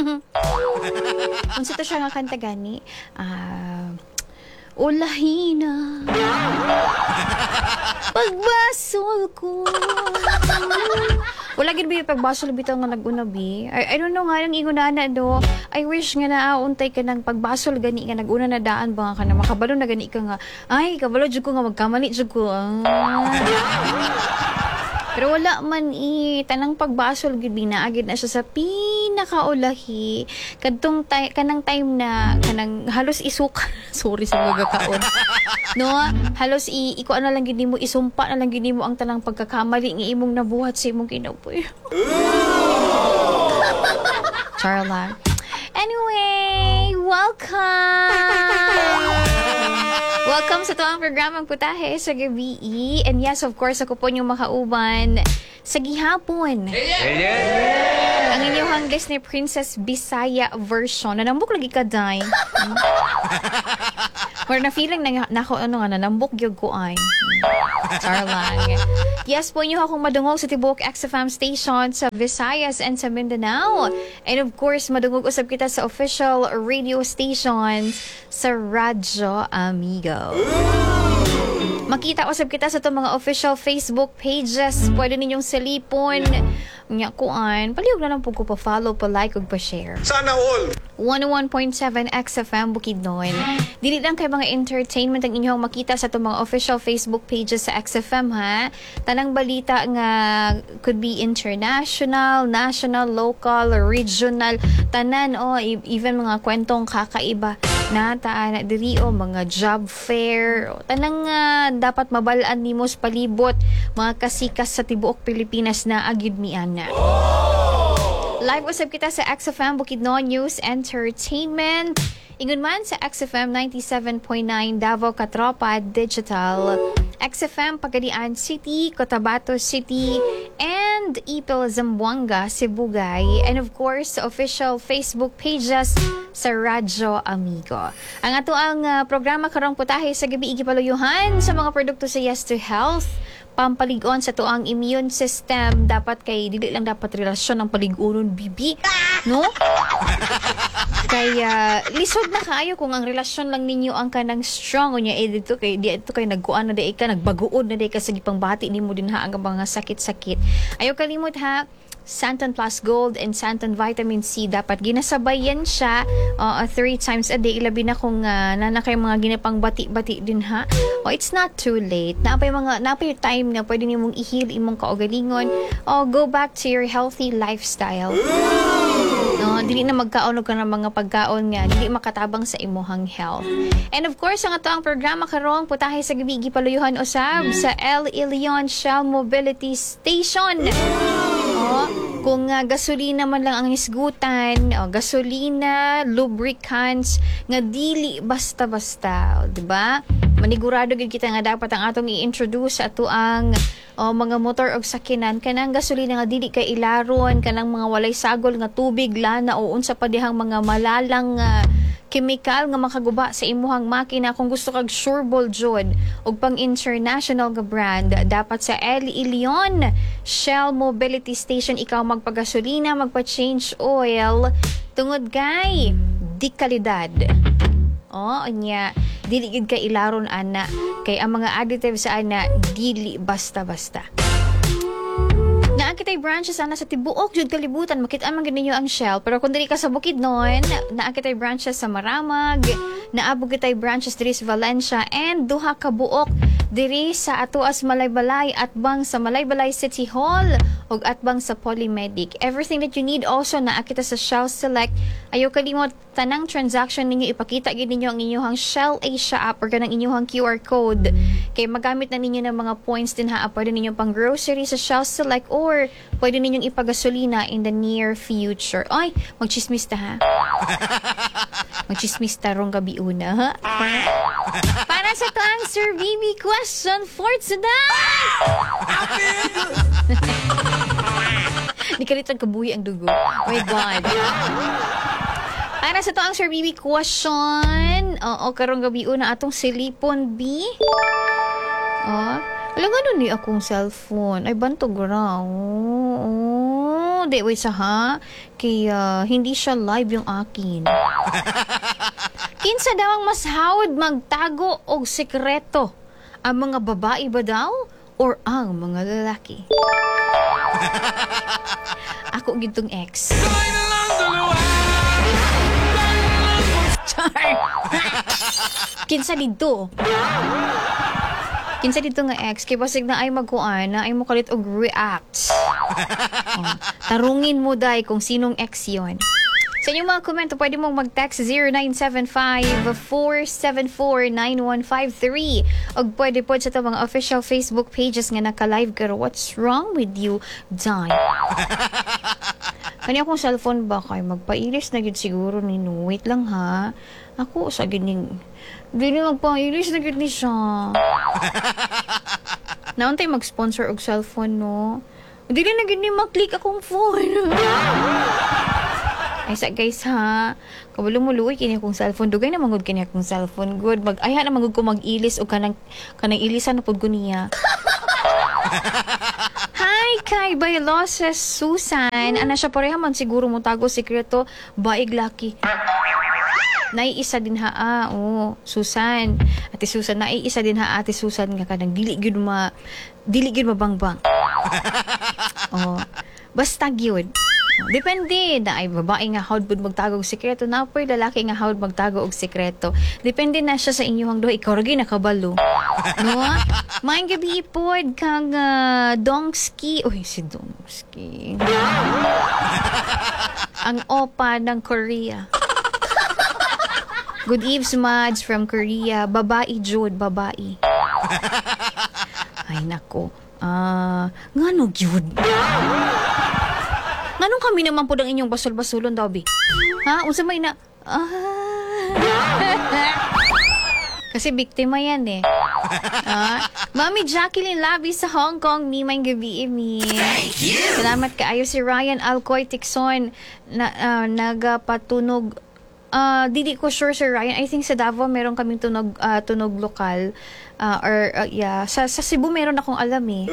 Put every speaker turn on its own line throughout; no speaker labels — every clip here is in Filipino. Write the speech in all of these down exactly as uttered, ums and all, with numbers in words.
Kung sa to siya nga kanta gani, ah, ulahina, pagbasol ko. Wala gid ba yung pagbasol bitaw nga nag-unabi? I, I don't know nga yung ingunana do. I wish nga naauntay ka ng pagbasol gani nga nag-una na daan ba nga ka na makabalo na gani ka nga. Ay, kabalo jud ko nga magkamali jud ko. Ah. Pero wala man i tanang pagbasol gid binaagid na siya sa pinakaulahi kadtong tay kanang time na kanang halos isuk sorry sa mga kaon no halos i iko na lang gid nimo isumpa na lang gid nimo ang tanang pagkakamali nga imong nabuhat sa imong kinabuhi. Charla. Anyway, welcome. Welcome sa tuwang programang Putahe sa gabi. And yes, of course, ako po yung makauban sa gihapon. Yeah! Ang inyong Disney Princess Bisaya version. Nanambok lagi ka, Day. Or na feeling na nako ano nga nanambok gyud ko ay. Char lang. Yes po inyo akong madungog sa Tibuok X F M station sa Visayas and sa Mindanao. And of course, madungog usab kita sa official radio stations sa Radyo Amigo. Makita usab kita sa itong mga official Facebook pages. Pwede ninyong salipon. Nga kuan. Palihog na lang po ko pa-follow, pa-like, ug pa-share.
Sana all!
one oh one point seven X F M Bukidnon. Dili lang kay mga entertainment ang inyong makita sa itong mga official Facebook pages sa X F M, ha? Tanang balita nga could be international, national, local, regional, tanan, o oh, even mga kwentong kakaiba na taan na diri o mga job fair, o, tanang uh, dapat mabalaan nimo sa palibot mga kasikas sa tibuok Pilipinas na agid miana. Live usab kita sa X F M Bukidnon News Entertainment. Ingon man sa X F M ninety-seven point nine Davao Katropa Digital, X F M Pagadian City, Cotabato City, and Ipil Zamboanga, Sibugay, and of course sa official Facebook pages sa Radyo Amigo. Ang ato ang uh, programa karong Putahe sa gabi igipaluyuhan sa mga produkto sa Yes to Health, pampaligon sa tuang immune system. Dapat kay dili lang dapat relasyon ng paligunon bibi, no? Kaya lisod na kayo kung ang relasyon lang ninyo ang kanang strong unya eh dito kay di ito kay nagkuan na day ka nagbaguod na day ka sa gipangbati nimo din ha ang mga sakit-sakit. Ayaw kalimot ha, Santon Plus Gold and Santon Vitamin C dapat ginasabayan siya uh, three times a day. Ilabi na kung uh, nanakay mga ginapang bati-bati din ha. Oh, it's not too late. Napay mga napay time na pwede nimong i-heal imong kaugalingon. Oh, go back to your healthy lifestyle. No, dili na magkaon ka ng mga pagkaon nga dili makatabang sa imuhang health. And of course, ang ato ang programa karong Putahe sa gabi gipaluyuhan usab sa El Ilion Shell Mobility Station. Oh, kung uh, gasolina man lang ang isgutan, oh, gasolina, lubricants nga dili basta-basta, oh, di ba? Manigurado gid kita nga dapat ang atong i-introduce sa ato ang oh, mga motor og sakinan kanang gasolina nga dili kay ilaron, kanang mga walay sagol nga tubig, lana o unsa pa dihang mga malalang uh, chemical nga makaguba sa imuhang makina. Kung gusto kag sureball jud og pang international nga brand, dapat sa El Ilion Shell Mobility Station ikaw magpagasolina, magpa-change oil tungod kay di kalidad. Oh, nya dili gid kay ilaron ana kay ang mga additives sa ana dili basta-basta. Naa kitay branches ana sa tibuok jud kalibutan, makita man gid ninyo ang Shell. Pero kung dili ka sa Bukidnon, naa kitay branches sa Maramag, naabog kitay branches diri sa Valencia, and duha ka buok diri sa atuas Malaybalay, atbang sa Malaybalay City Hall ug atbang sa Polymedic. Everything that you need also naa kita sa Shell Select. Ayo kalimot tanang transaction ninyo ipakita gid ninyo ang inyong Shell Asia app or kanang inyong Q R code. Kay magamit na ninyo ng mga points din ha, pwede ninyo pang grocery sa Shell Select or pwede ninyong ipagasolina in the near future. Ay, magchismis ta ha. Magchismis ta rong gabi una ha. Para sa to ang Sir B B question for today. Di kalitan kabuhi ang dugo. Oh my God. Para sa to ang Sir B B question, oo, karong gabi una atong silipon B. Oh, alam nga nun ni akong cellphone. Ay, bantog raw. Oh, no, di, wait sa ha. Kaya hindi siya live yung akin. Kinsa daw ang mas hawd magtago og sekreto? Ang mga babae ba daw? Or ang mga lalaki? Ako gitong ex. Char! Kinsa dito? Kinsa dito nga ex, kay basig na ay magkuan, na ay mo kalit og react. Oh, tarungin mo day kung sinong ex yon. Sa inyong mga komento, pwede mong mag-text zero nine seven five, four seven four, nine one five three. O pwede po sa ito mga official Facebook pages nga naka-live ka. What's wrong with you, Dai? Kanya akong cellphone ba kay magpailis na gid siguro ni no. Wait lang ha. Ako sa gining dili magpailis na gid ni siya. Nauntay mag-sponsor og cellphone no. Dili na gid ni mag-click akong phone. Ay sa guys ha. Kabalo mo luoy kini akong cellphone. Dugay na mangud kini akong cellphone. Good mag ayha na mangud ko mag-ilis o kanang kanang ilisan na pud ko niya. Hi kay Bailoses Susan. Ana siya pareha man siguro mo tago sekreto baig laki. Naiisa din ha ah, oh, Susan. Ate Susan naiisa din ha Ate Susan nga kanang dili gyud ma dili gyud mabangbang. Oh. Basta gyud. Depende na ay babae nga hawd pud magtago og sekreto na poy lalaki nga hawd magtago og sekreto. Depende na siya sa inyong duha ikaw ra gyud nakabalo. No? Maayong gabi pod kang uh, Dongski. Uy, si Dongski. Ang opa ng Korea. Good eves, Mads from Korea. Babae, Jude. Babae. Ay, nako. Ah, uh, ngano, Jude? Nganong kami naman po ang inyong basol-basolon daw, bi? Ha? Unsa may na... Ah... Kasi biktima yan eh. Ah, Mami Jacqueline Labi sa Hong Kong, mi may gabi mi. Thank you. Salamat kaayo si Ryan Alcoy Tixon na uh, nagapatunog. Uh, didi ko sure Sir Ryan. I think sa Davao meron kaming tunog uh, tunog lokal uh, or uh, yeah, sa sa Cebu meron akong alam eh.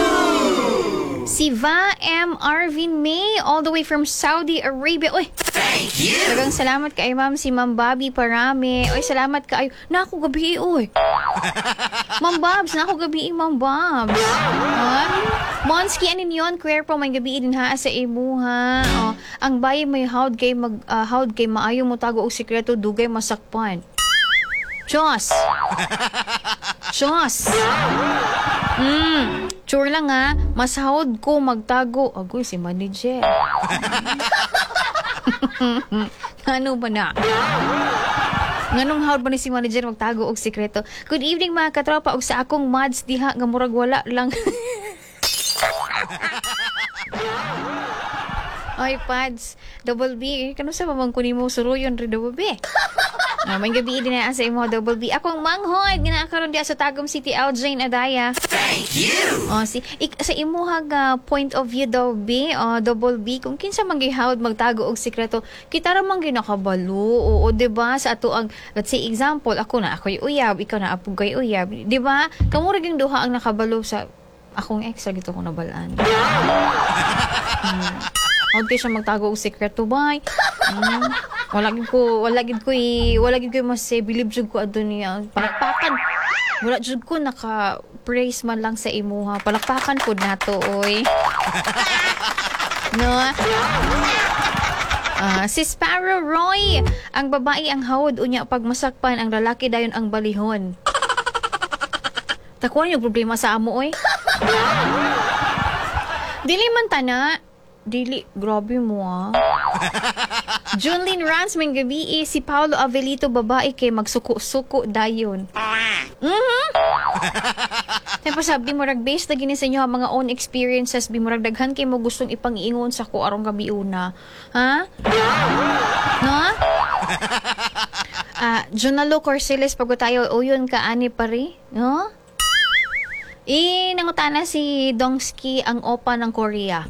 Si Va M. Arvin May, all the way from Saudi Arabia. Uy! Thank you! Dagang salamat kay ma'am, si Ma'am Bobby Parame. Uy, salamat kaayo. Naku gabi, uy! Ma'am Bobs, naku gabi, Ma'am Bobs. Ha? Monski, anin yun? Queer po, may gabi din ha sa imo, ha? Oh, ang bayi may hawd kay, mag, uh, hawd kay maayo mo tago og sikreto, dugay masakpan. Diyos! Diyos! Hmm, sure lang ha, masahod ko magtago. Agoy, si manager. Ano ba na? Nganong hawd ba ni si manager magtago og sikreto? Good evening mga katropa og sa akong mods diha nga murag wala lang. Oy, Pads, Double B, kano sa mamang kunin mo suruyon rin Double B? Oh, may gabi din na sa imo Double B. Akong manghod ginakaroon diya sa Tagum City, Aljane Adaya. Thank you. Oh, si ik, sa imo hag uh, point of view daw B, oh, Double B, kung kinsa man gihawd magtago og sekreto, kita ra man ginakabalo. Oo, di ba? Sa ato ang let's say example, ako na ako'y uyab, ikaw na apog kay uyab, di ba? Kamo ra gyud duha ang nakabalo sa akong ex ra gito ko nabalaan. Hmm. Huwag kayo siya magtago og sekreto, bay. Hmm. Wala gid ko, wala gid ko, wala gid ko mas eh, believe jud ko adto niya. Palakpakan. Wala jud ko naka praise man lang sa imo ha. Palakpakan pud nato, oy. No? Uh, si Sparrow Roy, ang babae ang hawod unya pag masakpan, ang lalaki dayon ang balihon. Takuan yung problema sa amo, oy. Dili man tana. Dili, grabe mo ah. Junlyn Rans, may gabi eh, si Paolo Avelito, babae kay magsuko-suko dayon. Mhm. Tapos sabi mo rag-base na gini sa inyo mga own experiences, bi mo ragdaghan kay mo gustong ipang-iingon sa ko arong gabi una. Ha? No? Ah, Jonalo Corceles pag tayo uyon ka ani pare, no? Eh, nangutana si Dongski ang opa ng Korea.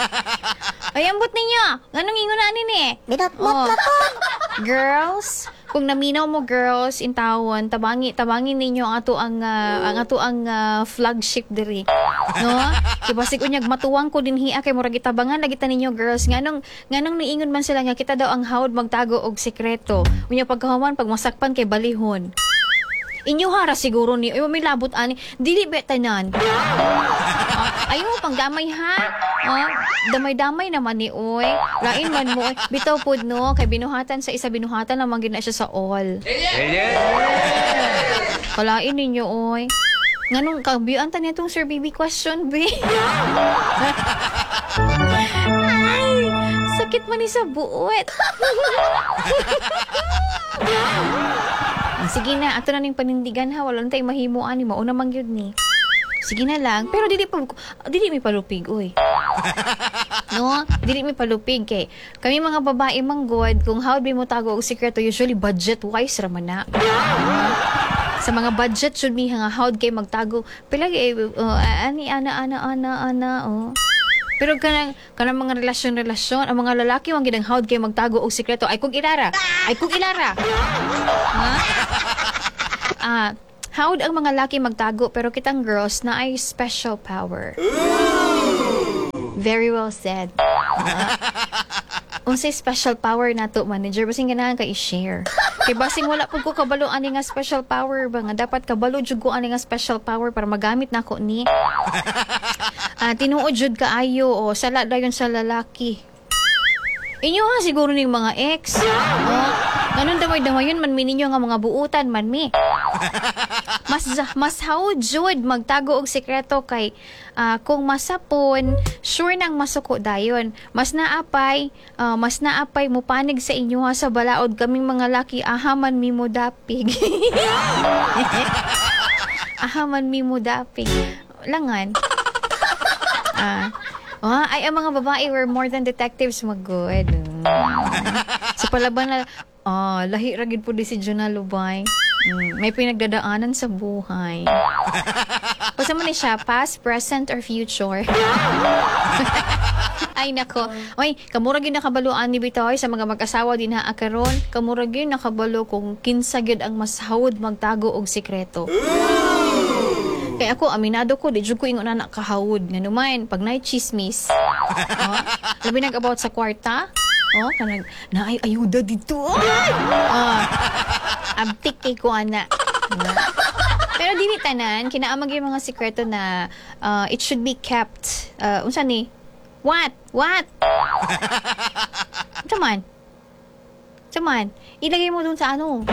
Ay, ambot ninyo. Ganong ingon na ni eh.
Binatmot
Oh.
na po.
Girls, kung naminaw mo girls in tawon, tabangi tabangin ninyo ang ato ang uh, ang ato ang uh, flagship diri. No? Kay basig unyag matuwang ko dinhi kay murag itabangan lagi ta ninyo girls nganong nganong niingon man sila nga kita daw ang hawd magtago og sekreto. Unya pagkahuman pag masakpan kay balihon. Inyo hara siguro ni ay may labot ani dili bet tanan. Uh, ayo pang damay ha. Uh, damay-damay naman ni oy. Lain man mo oy. Bitaw pud no kay binuhatan sa isa binuhatan naman gid na siya sa all. Kalain ninyo oy. Nganong kabiyan ta nitong Sir Baby question be. Ay, sakit man ni sa buot. Sige na, ato na ning panindigan ha, wala tay mahimuan ni mao na man gyud ni. Sige na lang, pero dili pa dili mi palupig oy. No, dili mi palupig kay kami mga babae manggod kung how bi mo tago og sekreto usually budget wise ra man na. Sa mga budget should mi nga how kay magtago pila eh, uh, ani ana ana ana ana oh. Pero kanang kanang mga relasyon-relasyon, ang mga lalaki wang gidang hawd kay magtago og sekreto ay kung ilara. Ay kung ilara. Ha? Ah, hawd ang mga lalaki magtago pero kitang girls na ay special power. Very well said. Uh, unsay special power nato manager basing ganahan kay i-share. Kay basing wala pud ko kabalo ani nga special power ba nga dapat kabalo jud ko ani nga special power para magamit nako ni. Ah, tinuod jud kaayo o sala dayon sa lalaki. Inyo ha siguro ning mga ex. Oh, ganun damay-damayon man mi ninyo nga mga buutan man mi. Mas mas hawd jud magtago og sekreto kay uh, kung masapon sure nang masuko dayon. Mas naapay uh, mas naapay mo panig sa inyo ha sa balaod kaming mga laki ahaman mi mo dapig. Ahaman mi mo dapig. Langan. Ah. Oh, ay ang mga babae were more than detectives magod. Mm. Sa palaban na oh, lahi ra gid pud si Jonah Lubay. Mm, may pinagdadaanan sa buhay. Basta man ni siya past, present or future. Ay nako. Oy, kamura gyud nakabaluan ni bitoy sa mga mag-asawa din ha karon. Kamura gyud nakabalo kung kinsa gyud ang mas hawod magtago og sekreto. Kaya ako, aminado ko, di dyan ko ingon na nakahawod. Nga naman, pag na chismis. Oh, labi nag-about sa kwarta. Oh, kanag, na ay ayuda dito. Oh, abtik kay ko, ana. Oh. Pero dili tanan, kinaamag yung mga sikreto na uh, it should be kept. Uh, unsa ni? What? What? Saman? Saman? Ilagay mo dun sa ano?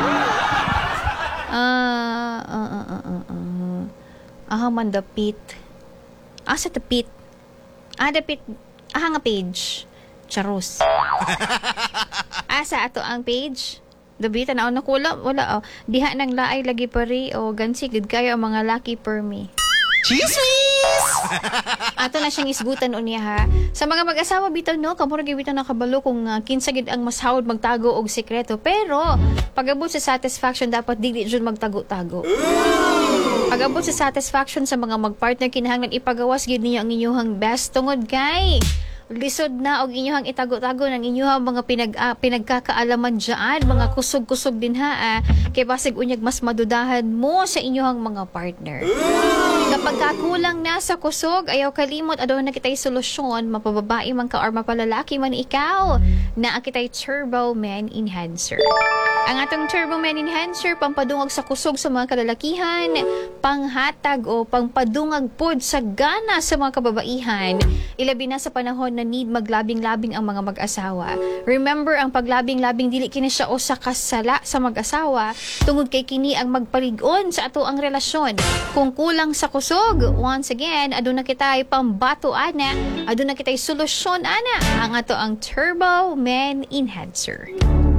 Ah, uh, uh, uh, uh, uh, uh. Aha man dapit. Asa dapit? Ah, dapit. Aha nga page. Charos. Asa ato ang page? Dapit na na kula wala oh. Diha nang laay lagi pari o oh, gansi gid kayo ang mga lucky per me. Chismis! Ato na siyang isgutan unya ha. Sa mga mag-asawa bitaw no, kamura gyud bitaw nakabalo kung uh, kinsa gid ang mas hawd magtago og sekreto. Pero pag-abot sa satisfaction dapat dili jud magtago-tago. Pag-abot sa satisfaction sa mga mag-partner kinahanglan ipagawas gid ninyo ang inyong best tungod kay lisod na og inyong itago-tago ng inyong mga pinag uh, pinagkakaalaman diyan, mga kusog-kusog din ha. Uh, kay basig unyag mas madudahan mo sa inyong mga partner. Kapag kakulang na sa kusog, ayaw kalimot adto na kitay solusyon, mapababae man ka or mapalalaki man ikaw, na kitay Turbo Men Enhancer. Ang atong Turbo Men Enhancer pampadungog sa kusog sa mga kalalakihan, panghatag o pangpadungag pod sa gana sa mga kababaihan, ilabi na sa panahon na need maglabing-labing ang mga mag-asawa. Remember, ang paglabing-labing dili kini siya usa ka sala sa mag-asawa, tungod kay kini ang magpalig-on sa ato ang relasyon. Kung kulang sa kusog, once again, aduna kitay pambato ana, aduna kitay solusyon ana, ang ato ang Turbo Men Enhancer.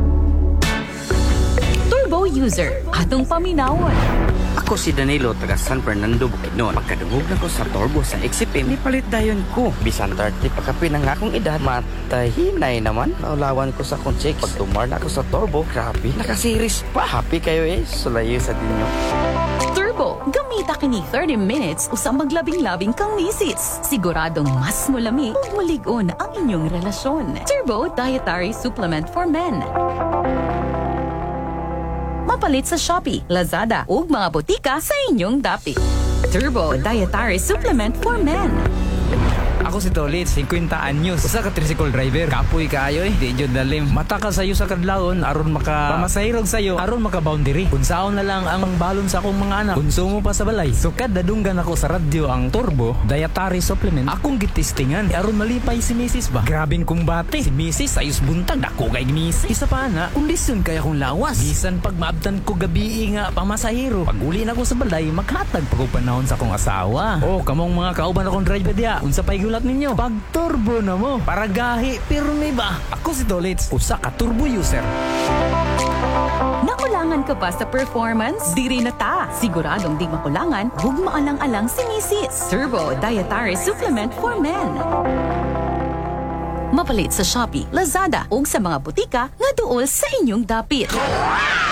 Turbo user, atong paminawon.
Ako si Danilo, taga San Fernando, Bukidnon. Pagkadungog na ko sa turbo sa Exipin, nipalit dayon ko. Bisan thirty pagkapi ng akong edad, matahinay naman. Naulawan ko sa konsik. Pag tumar na ako sa turbo, grabe, nakasiris pa. Happy kayo eh, sulayo sa dinyo.
Turbo, gamita kini thirty minutes usang maglabing-labing kang misis. Siguradong mas mulami ug mulig-on ang inyong relasyon. Turbo Dietary Supplement for Men. mapalit sa Shopee, Lazada ug mga botika sa inyong dapit. Turbo Dietary Supplement for Men.
Ako si Tolit, fifty anyos. Usa ka tricycle driver. Kapoy kaayo eh, di jud dalim. Mataka sayo sa kadlawon aron maka pamasahirog sayo, aron maka boundary. Unsaon na lang ang balon sa akong mga anak. Konsumo pa sa balay. So kada dunggan ako sa radyo ang Turbo Dietary Supplement. Akong gitistingan aron malipay si Missus ba. Grabing kumbate. Si Missus ayos buntag dako kay Missus. Isa pa na, kondisyon kay akong lawas. Bisan pag maabtan ko gabi nga pamasahiro. Pag uli na ko sa balay, maghatag pa ko panahon sa akong asawa. Oh, kamong mga kauban akong driver dia. Unsa pay gulat ninyo? Pag turbo na mo, para gahi, pirmi ba? Ako si Dolitz, usa ka turbo user.
Nakulangan ka ba sa performance? Diri na ta. Siguradong di makulangan, hug maalang-alang si Missus Turbo Dietary Supplement for Men. Mapalit sa Shopee, Lazada ug sa mga butika nga duol sa inyong dapit.